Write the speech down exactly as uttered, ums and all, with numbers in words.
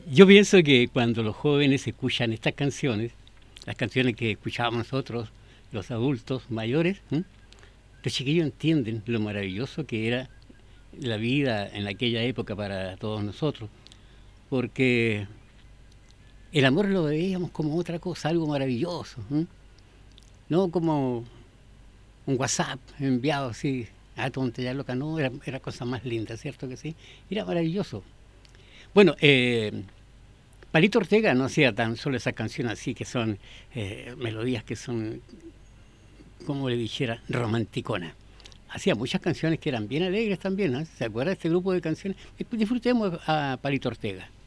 Yo pienso que cuando los jóvenes escuchan estas canciones, las canciones que escuchábamos nosotros, los adultos mayores, ¿m? Los chiquillos entienden lo maravilloso que era la vida en aquella época para todos nosotros, porque el amor lo veíamos como otra cosa, algo maravilloso, ¿m? No como un WhatsApp enviado así a tontería loca, no, era, era cosa más linda, ¿cierto que sí? Era maravilloso. Bueno, eh, Palito Ortega no hacía tan solo esas canciones así que son eh, melodías que son, como le dijera, romanticonas. Hacía muchas canciones que eran bien alegres también, ¿no? ¿Se acuerda de este grupo de canciones? Disfrutemos a Palito Ortega.